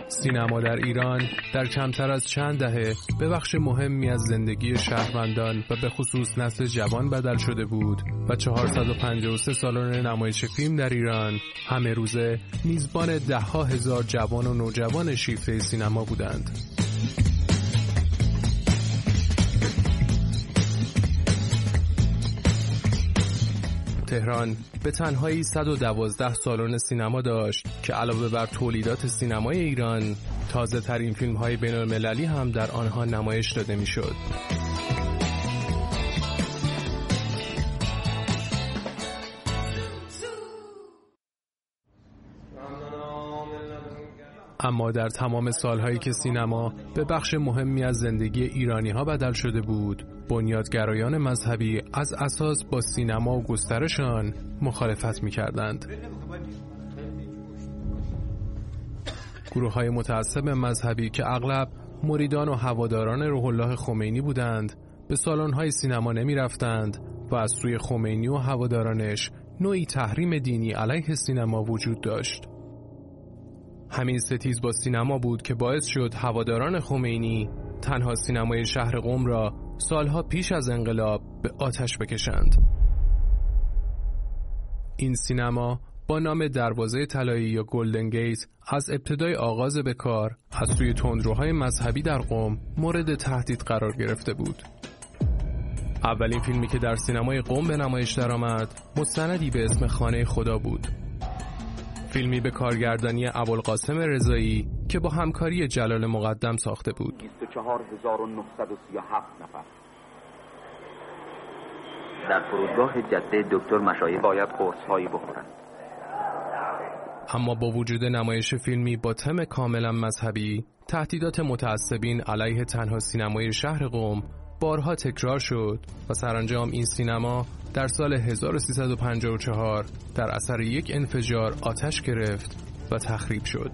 سینما در ایران در کمتر از چند دهه به بخش مهمی از زندگی شهروندان و به خصوص نسل جوان بدل شده بود و 453 سالن نمایش فیلم در ایران همه روزه میزبان ده‌ها هزار جوان و نوجوان شیفته سینما بودند. تهران به تنهایی 112 سالن سینما داشت که علاوه بر تولیدات سینمای ایران، تازه ترین فیلم های بین المللی هم در آنها نمایش داده می شد. اما در تمام سالهایی که سینما به بخش مهمی از زندگی ایرانی‌ها بدل شده بود، بنیادگرایان مذهبی از اساس با سینما و گسترش آن مخالفت می‌کردند. گروه‌های متعصب مذهبی که اغلب مریدان و هواداران روح الله خمینی بودند، به سالن‌های سینما نمی‌رفتند و از سوی خمینی و هوادارانش نوعی تحریم دینی علیه سینما وجود داشت. همین ستیز با سینما بود که باعث شد هواداران خمینی تنها سینمای شهر قم را سالها پیش از انقلاب به آتش بکشند. این سینما با نام دروازه طلایی یا گلدن گیت از ابتدای آغاز به کار از سوی تندروهای مذهبی در قم مورد تهدید قرار گرفته بود. اولین فیلمی که در سینمای قم به نمایش درآمد مستندی به اسم خانه خدا بود. فیلمی به کارگردانی ابوالقاسم رضایی که با همکاری جلال مقدم ساخته بود. 24937 نفر در فرودگاه جده دکتر مشایخ باید قرص‌هایی بخورند. اما با وجود نمایش فیلمی با تم کاملا مذهبی، تهدیدات متعصبین علیه تنها سینمای شهر قم بارها تکرار شد و سرانجام این سینما در سال 1354 در اثر یک انفجار آتش گرفت و تخریب شد.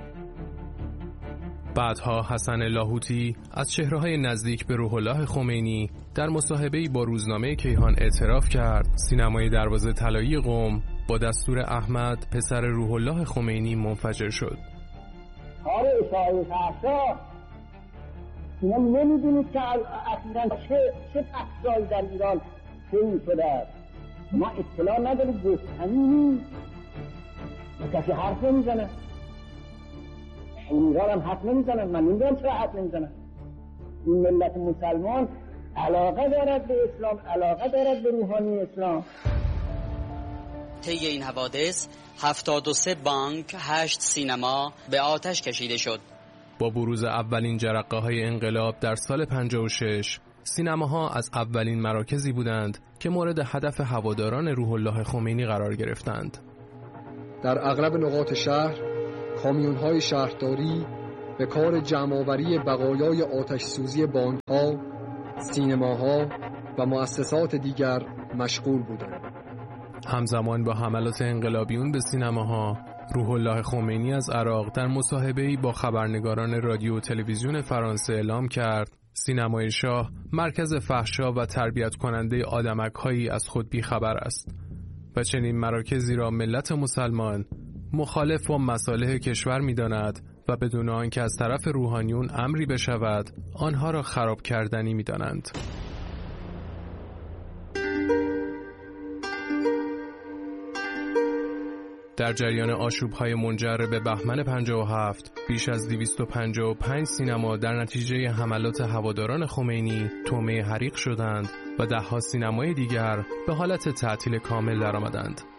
بعدها حسن لاهوتی از چهره‌های نزدیک به روح الله خمینی در مصاحبه‌ای با روزنامه کیهان اعتراف کرد سینمای دروازه طلایی قم با دستور احمد پسر روح الله خمینی منفجر شد. آره اشاره فرشا اینا نمیدونید که اخیراً چه تکسال در ایران فیلم شده است. ما اطلاع نداریم، گفتنی نیست، کسی حرف نمیزنه. ایران هم حرف نمیزنن، من نمیدونم چرا حرف نمیزنن. این ملت مسلمان علاقه دارد به اسلام، علاقه دارد به روحانی اسلام. طی این حوادث 73 بانک، 8 سینما به آتش کشیده شد. با بروز اولین جرقه‌های انقلاب در سال 56 سینماها از اولین مراکزی بودند که مورد هدف هواداران روح الله خمینی قرار گرفتند. در اغلب نقاط شهر کامیون‌های شهرداری به کار جمع‌آوری بقایای آتش سوزی بانک‌ها، سینماها و مؤسسات دیگر مشغول بودند. همزمان با حملات انقلابیون به سینماها، روح الله خمینی از عراق در مصاحبه‌ای با خبرنگاران رادیو و تلویزیون فرانسه اعلام کرد سینمای شاه مرکز فحشا و تربیت کننده آدمک‌هایی از خود بی‌خبر است و چنین مراکزی را ملت مسلمان مخالف با مصالح کشور می‌داند و بدون آنکه از طرف روحانیون امری بشود آنها را خراب کردنی می‌دانند. در جریان آشوب‌های منجر به بهمن 57 بیش از 255 سینما در نتیجه حملات هواداران خمینی طعمه حریق شدند و ده‌ها سینمای دیگر به حالت تعطیل کامل درآمدند.